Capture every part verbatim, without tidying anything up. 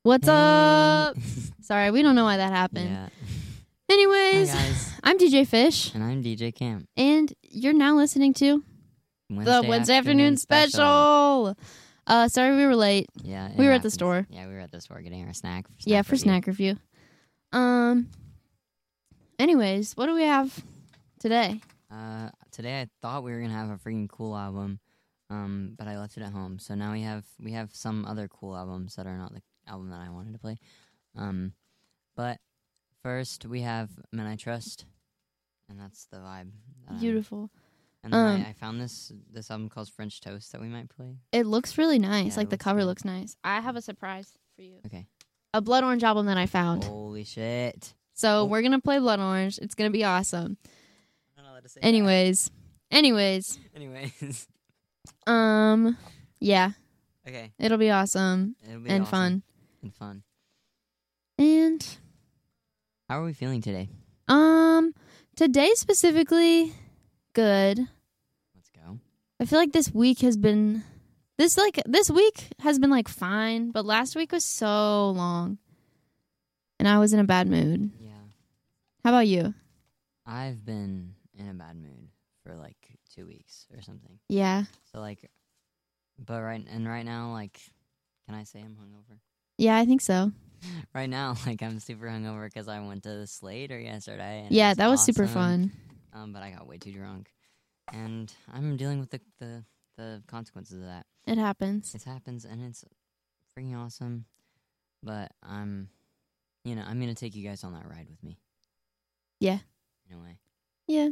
What's Hey. up? Sorry, we don't know why that happened. Yeah. Anyways, Hi guys, I'm D J Fish, and I'm D J Cam. and you're now listening to Wednesday the Wednesday afternoon, special. Uh, sorry we were late. Yeah, it We were at the happens. store. Yeah, we were at the store getting our snack. For snack Yeah, for review. snack review. Um. Anyways, what do we have today? Uh, today I thought we were gonna have a freaking cool album, um, but I left it at home. So now we have we have some other cool albums that are not the album that I wanted to play. Um, but first we have Men I Trust, and that's the vibe. That I'm- Beautiful. And then Um, I, I found this this album called French Toast that we might play. It looks really nice. Yeah, like it the looks cover good. looks nice. I have a surprise for you. Okay. A Blood Orange album that I found. Holy shit! So Oh. we're gonna play Blood Orange. It's gonna be awesome. I'm not allowed to say Anyways, anyways, that. Anyways. um, yeah, Okay. it'll be awesome It'll be and awesome fun. and fun. And How are we feeling today? um, today specifically, good. Let's go. I feel like this week has been this like this week has been like fine, but last week was so long, and I was in a bad mood. Yeah. How about you? I've been in a bad mood for like two weeks or something. Yeah, So like, but right and right now, like, can I say I'm hungover? yeah, I think so. Right now, like, I'm super hungover because I went to the Slater yesterday. And it Yeah, that was super awesome. fun. Um, but I got way too drunk, and I'm dealing with the the, the consequences of that. It happens. It happens, and it's freaking awesome. But I'm, you know, I'm gonna take you guys on that ride with me. Yeah. In a way. Yeah.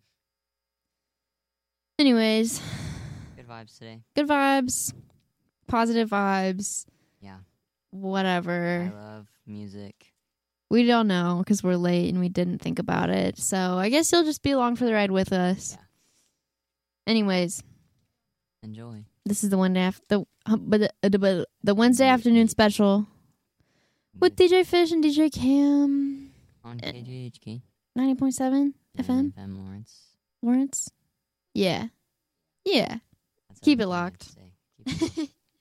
Anyways, Good vibes today. good vibes, positive vibes. Yeah. Whatever. I love music. We don't know because we're late and we didn't think about it. So I guess you'll just be along for the ride with us. Yeah. Anyways, Enjoy. this is the one day after the uh, but the, uh, the, the Wednesday afternoon special with D J Fish and D J Cam. On K J H K. ninety point seven F M. F M Lawrence. Lawrence. Yeah. Yeah. That's Keep it everything I have locked. to say. Keep it locked.